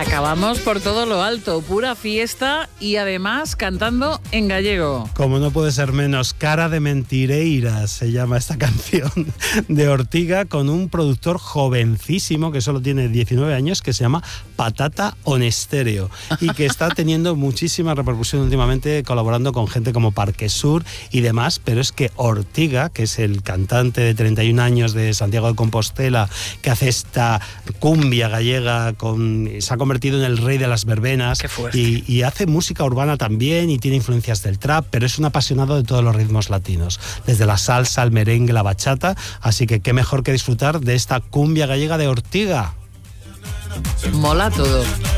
Acabamos por todo lo alto, pura fiesta y además cantando en gallego. Como no puede ser menos, Cara de Mentireira se llama esta canción de Ortiga, con un productor jovencísimo que solo tiene 19 años, que se llama Patata Onestéreo y que está teniendo muchísima repercusión últimamente, colaborando con gente como Parque Sur y demás. Pero es que Ortiga, que es el cantante de 31 años de Santiago de Compostela, que hace esta cumbia gallega, se ha convertido en el rey de las verbenas y hace música urbana también y tiene influencias del trap, pero es un apasionado de todos los ritmos latinos, desde la salsa, el merengue, la bachata, así que qué mejor que disfrutar de esta cumbia gallega de Ortiga. Mola todo.